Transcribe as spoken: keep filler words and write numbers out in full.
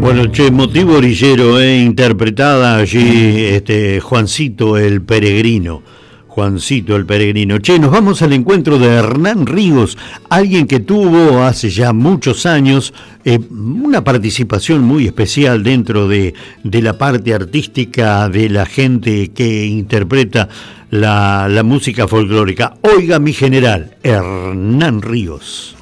Bueno, che, motivo orillero, eh, interpretada allí este Juancito el Peregrino. Juancito el Peregrino. Che, nos vamos al encuentro de Hernán Ríos, alguien que tuvo hace ya muchos años eh, una participación muy especial dentro de, de la parte artística de la gente que interpreta la, la música folclórica. Oiga, mi general, Hernán Ríos.